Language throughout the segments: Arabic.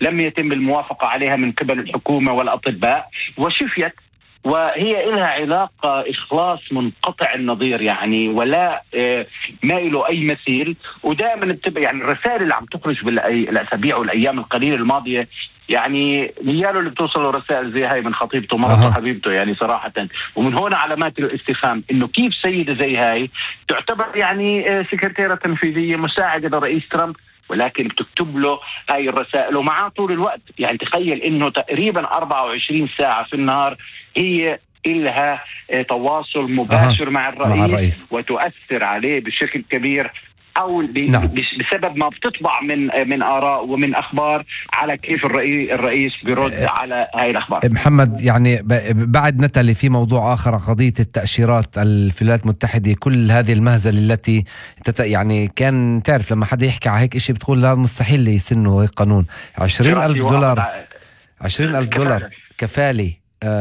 لم يتم الموافقة عليها من قبل الحكومة والأطباء وشفيت، وهي لها علاقة إخلاص منقطع النظير يعني، ولا ما له أي مثيل. ودائما بتبقى يعني الرسائل اللي عم تخرج بالأسابيع والأيام القليلة الماضية يعني نياله اللي بتوصله رسائل زي هاي من خطيبته مرته حبيبته يعني صراحة. ومن هنا علامات الاستفهام إنه كيف سيدة زي هاي تعتبر يعني سكرتيرة تنفيذية مساعدة لرئيس ترامب، ولكن بتكتب له هاي الرسائل ومعاه طول الوقت. يعني تخيل إنه تقريبا 24 ساعة في النهار هي إلها تواصل مباشر مع الرئيس وتؤثر عليه بشكل كبير، أو بسبب ما بتطبع من آراء ومن أخبار على كيف الرئيس بيرد على هاي الأخبار. محمد يعني بعد نتلي في موضوع آخر، قضية التأشيرات. الولايات المتحدة كل هذه المهزلة التي يعني كان تعرف لما حدا يحكي على هيك إشي بتقول لا مستحيل يسنه هيك قانون. 20,000 دولار 20,000 دولار كفالة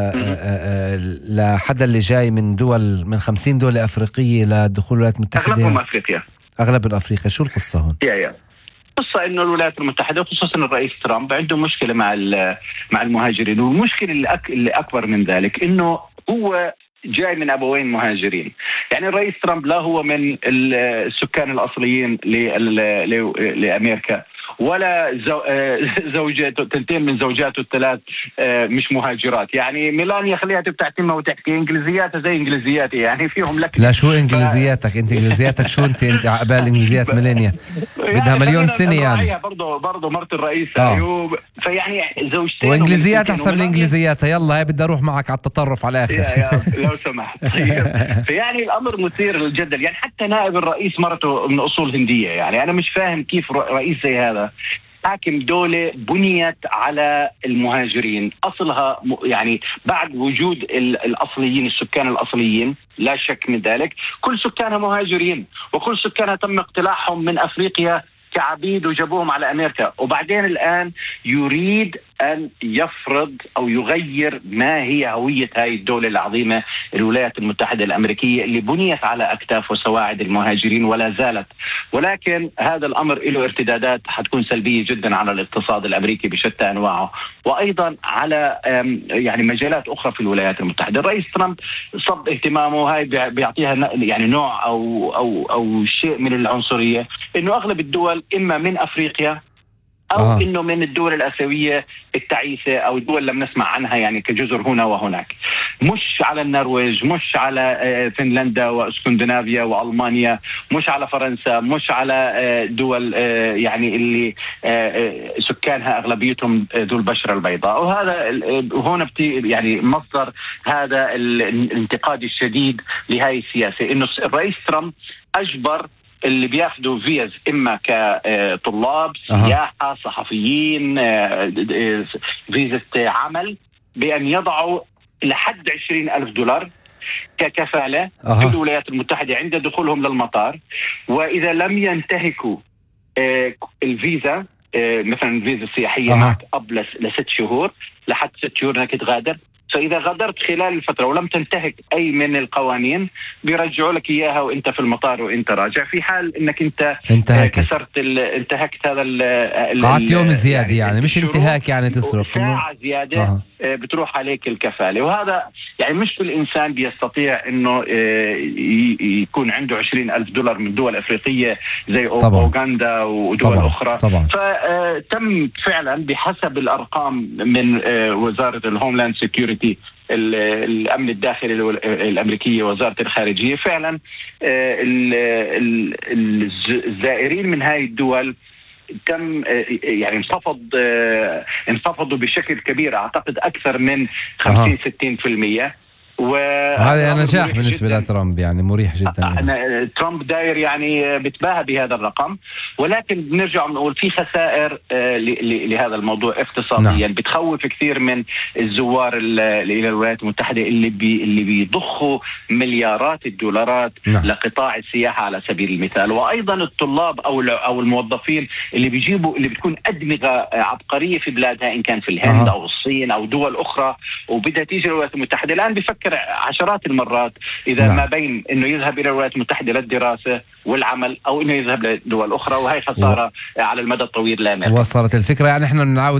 لحدا اللي جاي من دول من 50 دولة أفريقية لدخول الولايات المتحدة. أغلبهم أفريقيا. أغلب الأفريقيا. شو القصة هون؟ قصة إنه الولايات المتحدة خصوصا الرئيس ترامب عنده مشكلة مع المهاجرين، والمشكلة اللي أكبر من ذلك إنه هو جاي من أبوين مهاجرين. يعني الرئيس ترامب لا هو من السكان الأصليين لأمريكا، ولا زوجته تنتين من زوجاته الثلاث مش مهاجرات. يعني ميلانيا خليها تبتعتمها وتحكي انجليزياتها زي انجليزياتي يعني فيهم لك. لا شو انجليزياتك انت انجليزياتك شو انت عقبال انجليزيات ميلانيا بدها مليون سنة يعني. برضه مرت الرئيس فيعني زوجتين وانجليزيات احسن من انجليزياتها. يلا هاي بدي اروح معك على التطرف على الاخر لو سمحت. فيعني الامر مثير للجدل. يعني حتى نائب الرئيس مرته من اصول هندية. يعني انا مش فاهم كيف رئيس زي هذا حاكم دولة بنيت على المهاجرين أصلها يعني بعد وجود الأصليين السكان الأصليين لا شك من ذلك، كل سكانها مهاجرين وكل سكانها تم اقتلاعهم من أفريقيا كعبيد وجابوهم على أمريكا، وبعدين الآن يريد أن يفرض أو يغير ما هي هوية هاي الدولة العظيمة الولايات المتحدة الأمريكية اللي بنيت على أكتاف وسواعد المهاجرين ولا زالت. ولكن هذا الأمر له ارتدادات حتكون سلبية جدا على الاقتصاد الأمريكي بشتى أنواعه، وأيضا على يعني مجالات أخرى في الولايات المتحدة. الرئيس ترامب صب اهتمامه هاي بيعطيها يعني نوع أو شيء من العنصرية، إنه أغلب الدول إما من أفريقيا أو إنه من الدول الآسيوية التعيسة أو الدول اللي بنسمع عنها يعني كجزر هنا وهناك، مش على النرويج، مش على فنلندا واسكندنافيا وألمانيا، مش على فرنسا، مش على دول يعني اللي سكانها أغلبيتهم ذو البشرة البيضاء. وهذا هنا يعني مصدر هذا الانتقاد الشديد لهذه السياسة، إنه الرئيس ترامب أجبر اللي بياخدوا فيز إما كطلاب سياحة صحفيين فيزة عمل بأن يضعوا لحد 20,000 دولار ككفالة في الولايات المتحدة عند دخولهم للمطار. وإذا لم ينتهكوا الفيزا مثلا الفيزا السياحية معك قبل ل6 شهور لحد 6 شهور انك تغادر، فإذا غادرت خلال الفترة ولم تنتهك أي من القوانين بيرجعوا لك إياها وإنت في المطار وإنت راجع، في حال إنك أنت انتهكت هذا قعدت يوم زيادة يعني مش انتهاك يعني تسرق ساعة زيادة بتروح عليك الكفالة. وهذا يعني مش كل إنسان بيستطيع إنه يكون عنده 20,000 دولار من دول أفريقية زي أوغندا ودول أخرى. فتم فعلا بحسب الأرقام من وزارة الهوملاند سيكيورتي الأمن الداخلي الأمريكية وزارة الخارجية، فعلا الزائرين من هاي الدول تم يعني انخفضوا بشكل كبير، أعتقد أكثر من 50-60%. وهذا نجاح بالنسبة لترامب يعني مريح جدا. ترامب داير يعني بتباهى بهذا الرقم، ولكن بنرجع نقول في خسائر لهذا الموضوع اقتصاديا. بتخوف كثير من الزوار إلى الولايات المتحدة اللي بيضخوا مليارات الدولارات لقطاع السياحة على سبيل المثال، وأيضا الطلاب أو الموظفين اللي بتكون أدمغة عبقرية في بلادها إن كان في الهند أو الصين أو دول أخرى، وبدها تيجي الولايات المتحدة. الآن بفكر عشرات المرات إذا ما بين إنه يذهب إلى الولايات المتحدة للدراسة والعمل أو إنه يذهب لدول أخرى، وهي خسارة على المدى الطويل لأمريكا. وصلت الفكرة. يعني إحنا نعود